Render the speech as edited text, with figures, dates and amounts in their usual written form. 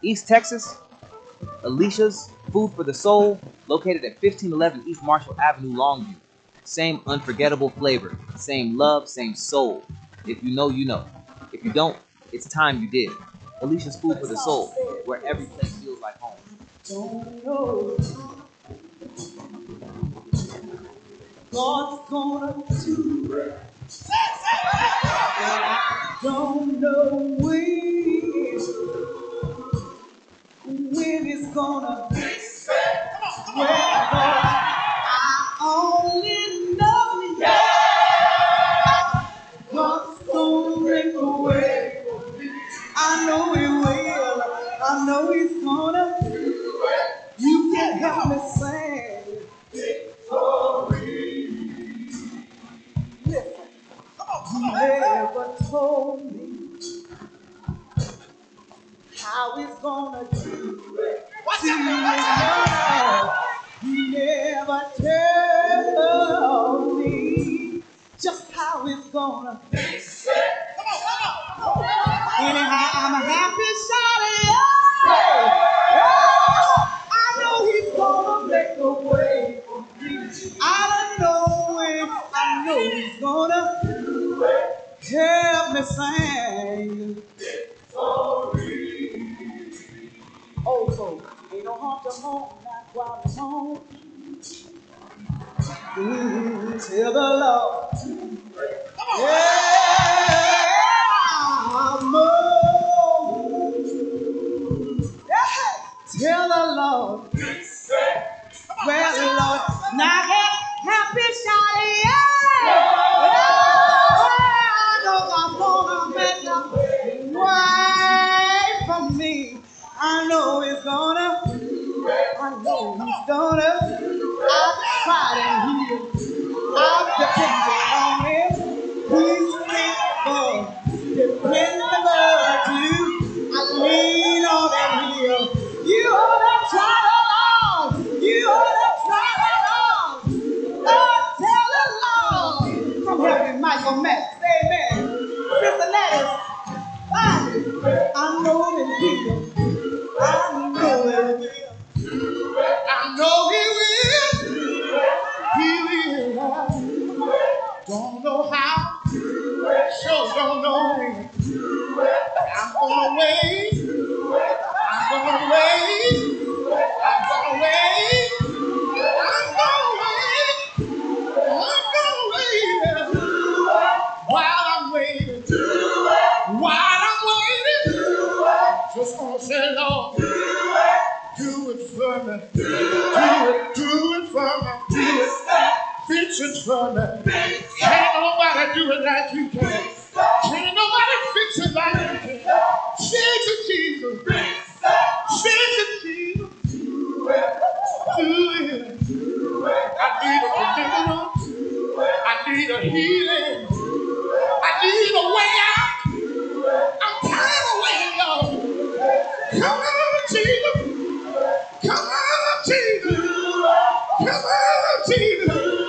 East Texas, Alicia's Food for the Soul, located at 1511 East Marshall Avenue, Longview. Same unforgettable flavor, same love, same soul. If you know, you know. If you don't, it's time you did. Alicia's Food for the Soul, where every place feels like home. Don't know God's gonna do it. And I don't know when it's gonna fix it. Well, Lord, I only know God's gonna make a way. I know He will. I know He's gonna. You can help me sing. Listen, He never told me how He's gonna do it. See, He never told me just how it's gonna fix it. Anyhow, I'm happy shouting. I know He's gonna make a way for me. I know He's gonna help me sing. Oh, folks, ain't no harm to home, not while I'm home. Tell the Lord. Yeah, I'm tell the Lord. Well, Lord, now get happy, shawty, yeah. I know I'm gonna make a way for me. I know He's gonna. I know He's gonna. I've tried and I've depended on Him. He's faithful, dependable too. I lean on Him. You ought to try it along. You ought to try it along. Oh, tell the Lord. From heaven, Michael Max. Amen. Cincinnati. I know that He will. I know that He will. I know He will. He will. Don't know how. Sure don't know when. I'm gonna wait. I'm gonna wait. I'm gonna wait. I'm gonna wait. I'm gonna wait. While I'm waiting. While I'm waiting. Just gonna say, Lord, do it for me. Do it for me. Fix it for me. Can't nobody do it like You can. Can't nobody fix it like You can. Fix it, Jesus. Fix it, Jesus. Do it. I need a deliverance. I need a healing. I need a way out. I'm tired of waiting, y'all. Come on, Jesus. Come on, Jesus. Come on, Jesus.